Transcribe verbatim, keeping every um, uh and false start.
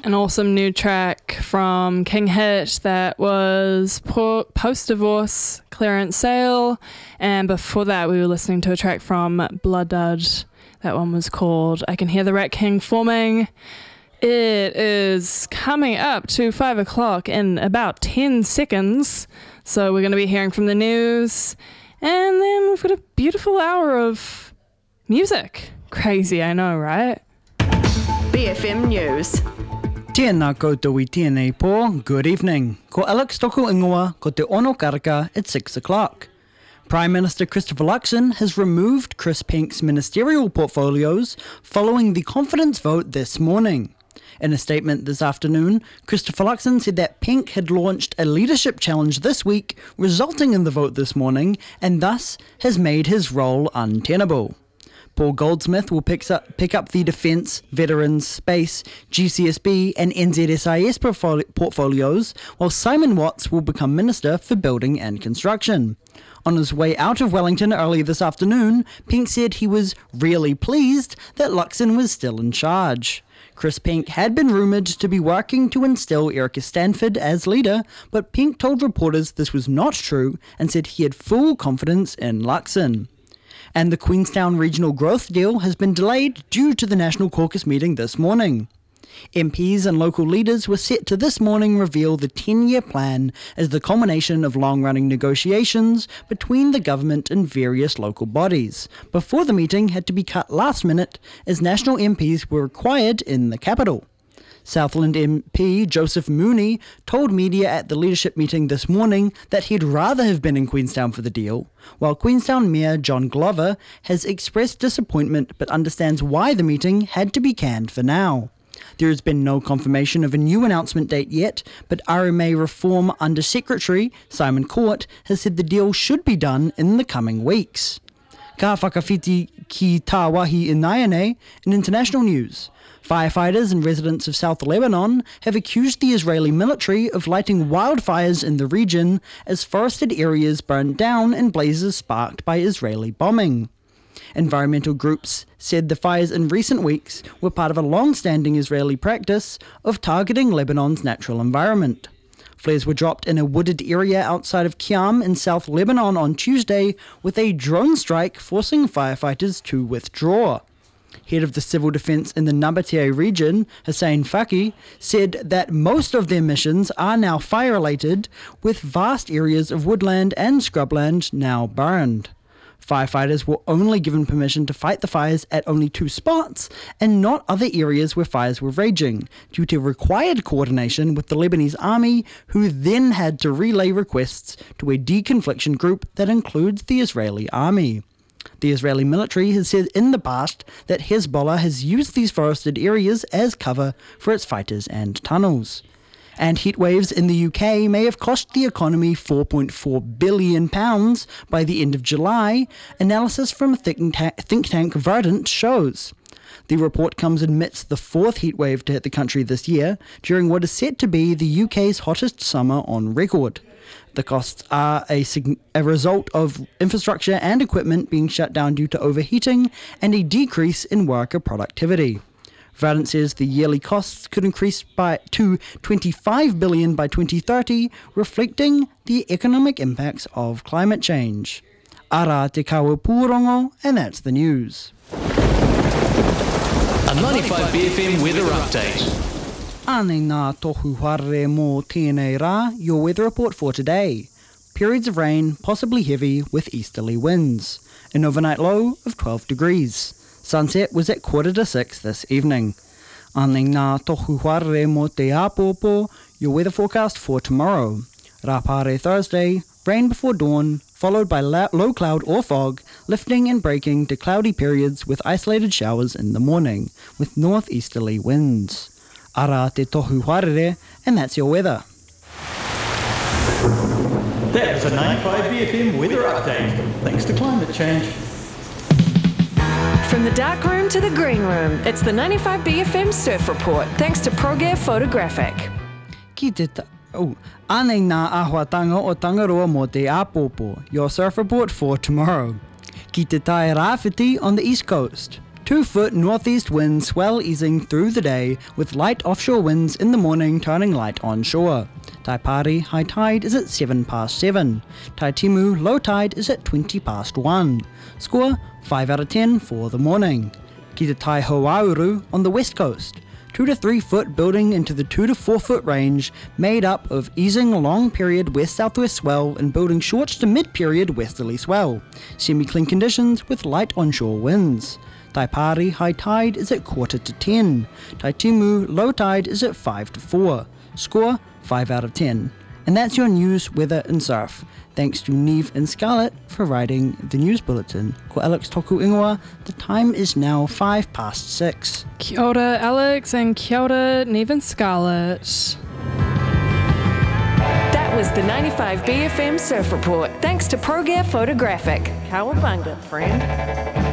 An awesome new track from King Hit that was po- post-divorce clearance sale. And before that, we were listening to a track from Blood Dud. That one was called I Can Hear the Rat King Forming. It is coming up to five o'clock in about ten seconds. So we're going to be hearing from the news. And then we've got a beautiful hour of music. Crazy, I know, right? B F M News. Tēnā koutou I tēnei pō, good evening. Ko Alex toko ingoa, ko te ono karaka at six o'clock. Prime Minister Christopher Luxon has removed Chris Pink's ministerial portfolios following the confidence vote this morning. In a statement this afternoon, Christopher Luxon said that Pink had launched a leadership challenge this week, resulting in the vote this morning, and thus has made his role untenable. Paul Goldsmith will pick up, pick up the Defence, Veterans, Space, G C S B and N Z S I S portfolios, while Simon Watts will become Minister for Building and Construction. On his way out of Wellington early this afternoon, Pink said he was really pleased that Luxon was still in charge. Chris Pink had been rumoured to be working to instill Erica Stanford as leader, but Pink told reporters this was not true and said he had full confidence in Luxon. And the Queenstown Regional Growth Deal has been delayed due to the National Caucus meeting this morning. M Ps and local leaders were set to this morning reveal the ten-year plan as the culmination of long-running negotiations between the government and various local bodies, before the meeting had to be cut last minute as national M Ps were required in the capital. Southland M P Joseph Mooney told media at the leadership meeting this morning that he'd rather have been in Queenstown for the deal, while Queenstown Mayor John Glover has expressed disappointment but understands why the meeting had to be canned for now. There has been no confirmation of a new announcement date yet, but R M A Reform Under Secretary Simon Court has said the deal should be done in the coming weeks. Ka whakawhiti ki tā wahi in Naiane, in international news. Firefighters and residents of South Lebanon have accused the Israeli military of lighting wildfires in the region as forested areas burned down and blazes sparked by Israeli bombing. Environmental groups said the fires in recent weeks were part of a long-standing Israeli practice of targeting Lebanon's natural environment. Flares were dropped in a wooded area outside of Kiam in South Lebanon on Tuesday, with a drone strike forcing firefighters to withdraw. Head of the Civil Defence in the Nabatea region, Hussein Faki, said that most of their missions are now fire-related, with vast areas of woodland and scrubland now burned. Firefighters were only given permission to fight the fires at only two spots and not other areas where fires were raging, due to required coordination with the Lebanese army, who then had to relay requests to a deconfliction group that includes the Israeli army. The Israeli military has said in the past that Hezbollah has used these forested areas as cover for its fighters and tunnels. And heatwaves in the U K may have cost the economy four point four billion pounds by the end of July, analysis from think tank, think tank Verdant shows. The report comes amidst the fourth heatwave to hit the country this year, during what is set to be the U K's hottest summer on record. The costs are a, a result of infrastructure and equipment being shut down due to overheating and a decrease in worker productivity. Verdant says the yearly costs could increase by to twenty-five billion dollars by twenty thirty, reflecting the economic impacts of climate change. Ara te kaua pūrongo, and that's the news. A ninety-five B F M weather update. Ane ngā tohu whare mō tēnei rā, your weather report for today. Periods of rain, possibly heavy, with easterly winds. An overnight low of twelve degrees. Sunset was at quarter to six this evening. Ane ngā tohu whare mō te āpōpō, your weather forecast for tomorrow. Rapare Thursday, rain before dawn, followed by low cloud or fog, lifting and breaking to cloudy periods with isolated showers in the morning, with northeasterly winds. Ara te tohu wharere, and that's your weather. That was a ninety-five B F M weather update, thanks to climate change. From the dark room to the green room, it's the ninety-five B F M Surf Report, thanks to ProGear Photographic. Ki te ta- oh, ane ngā āhuatanga o Tangaroa mō te āpōpō, your surf report for tomorrow. Ki te tae rāwhiti on the east coast. Two-foot northeast winds swell easing through the day, with light offshore winds in the morning turning light onshore. Taipari, high tide is at seven past seven. Taitimu, low tide is at twenty past one. Score, five out of ten for the morning. Ki te Tai Hoauru on the west coast. two to three foot building into the two to four foot range, made up of easing long period west-southwest swell and building short to mid-period westerly swell. Semi-clean conditions with light onshore winds. Taipari, high tide is at quarter to ten. Taitimu, low tide is at five to four. Score, five out of ten. And that's your news, weather and surf. Thanks to Neve and Scarlett for writing the news bulletin. Ko Alex toku ingoa, the time is now five past six. Kia ora, Alex, and kia ora, Neve and Scarlett. That was the ninety-five B F M Surf Report. Thanks to ProGear Photographic. Cowabunga, friend.